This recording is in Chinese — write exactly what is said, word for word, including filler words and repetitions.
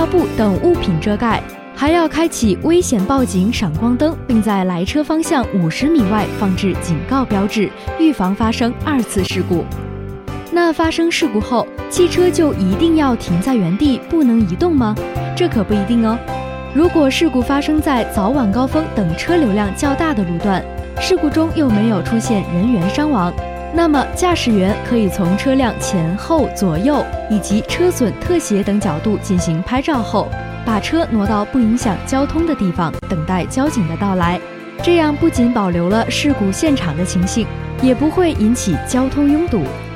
布等物品遮盖，还要开启危险报警闪光灯，并在来车方向五十米外放置警告标志，预防发生二次事故。那发生事故后，汽车就一定要停在原地不能移动吗？这可不一定哦。如果事故发生在早晚高峰等车流量较大的路段，事故中又没有出现人员伤亡，那么驾驶员可以从车辆前后左右以及车损特写等角度进行拍照后，把车挪到不影响交通的地方，等待交警的到来。这样不仅保留了事故现场的情形，也不会引起交通拥堵。